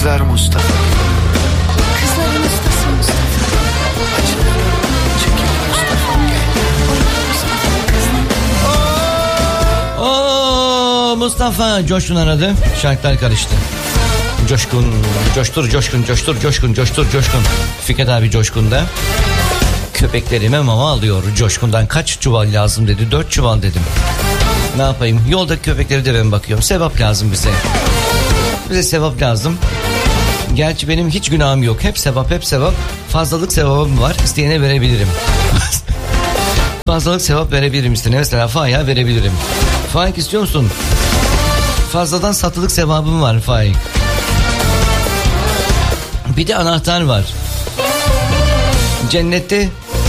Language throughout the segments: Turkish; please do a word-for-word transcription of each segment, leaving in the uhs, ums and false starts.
Kızlar Mustafa. Kızların ustası Mustafa. Acıları çekil Mustafa gel. Oo Mustafa Coşkun aradı. Şarkılar karıştı. Coşkun, coştur, coşkun, coştur, coşkun, coştur, coşkun. Fikret abi Coşkun'da. Köpeklerime mama alıyor Coşkun'dan. Kaç çuval lazım dedi. Dört çuval dedim. Ne yapayım? Yoldaki köpekleri de ben bakıyorum. Sevap lazım bize. Bize sevap lazım. Gerçi benim hiç günahım yok. Hep sevap, hep sevap. Fazlalık sevabım var. İsteyene verebilirim. Fazlalık sevap verebilirim isteyene. Mesela Faik'e verebilirim. Faik istiyor musun? Fazladan satılık sevabım var Faik. Bir de anahtar var. Cennette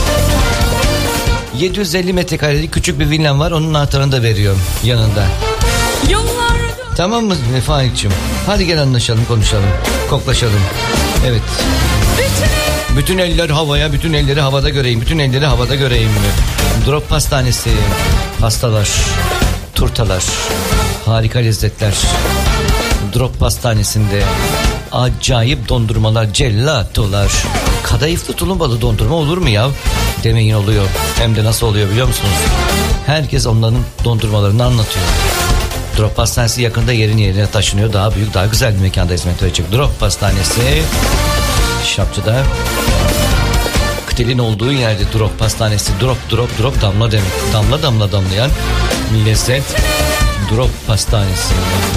yedi yüz elli metrekarelik küçük bir villam var. Onun anahtarını da veriyorum yanında. Yollarda. Tamam mı Faik'cim? Hadi gel anlaşalım, konuşalım, koklaşalım. Evet. Bütün, bütün eller havaya, bütün elleri havada göreyim. Bütün elleri havada göreyim. Drop pastanesi, pastalar, turtalar, harika lezzetler. Drop pastanesinde acayip dondurmalar, gellatolar. Kadayıflı tulumbalı dondurma olur mu ya? Demeyin oluyor. Hem de nasıl oluyor biliyor musunuz? Herkes onların dondurmalarını anlatıyor. Drop Pastanesi yakında yerin yerine taşınıyor. Daha büyük, daha güzel bir mekanda hizmet verecek. Drop Pastanesi Şapçı'da. Kıtelin olduğu yerde Drop Pastanesi. Drop, drop, drop damla demek. Damla damla damlayan lezzet. Drop Pastanesi.